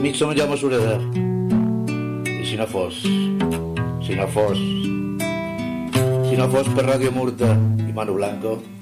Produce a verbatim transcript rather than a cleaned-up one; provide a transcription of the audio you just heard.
Mig som Jaume Sureda. I si no fos, si no fos, si no fos per Ràdio Murta i Manu Blanco,